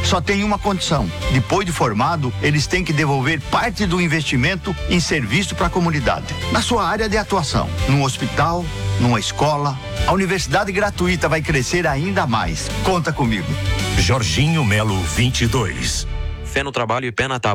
só tem uma condição: depois de formado, eles têm que devolver parte do investimento em serviço para a comunidade, na sua área de atuação, num hospital, numa escola. A universidade gratuita vai crescer ainda mais. Conta comigo. Jorginho Melo 22. Fé no trabalho e pé na tábua.